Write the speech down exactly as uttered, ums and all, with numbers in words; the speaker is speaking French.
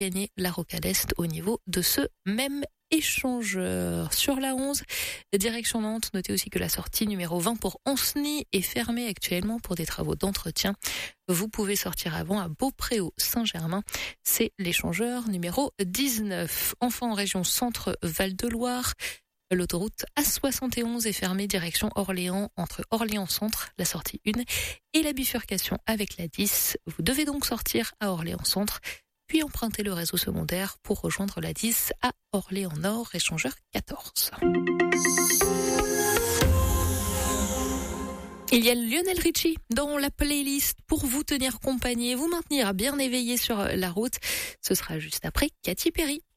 gagner la rocade est au niveau de ce même échangeur. Sur la onze, direction Nantes, notez aussi que la sortie numéro vingt pour Ancenis est fermée actuellement pour des travaux d'entretien. Vous pouvez sortir avant à Beaupréau-Saint-Germain. C'est l'échangeur numéro dix-neuf. Enfin, en région centre Val-de-Loire, l'autoroute A soixante et onze est fermée direction Orléans entre Orléans-Centre, la sortie un, et la bifurcation avec la dix. Vous devez donc sortir à Orléans-Centre, puis emprunter le réseau secondaire pour rejoindre la dix à Orléans-Nord, échangeur quatorze. Il y a Lionel Richie dans la playlist pour vous tenir compagnie et vous maintenir bien éveillé sur la route. Ce sera juste après Katy Perry.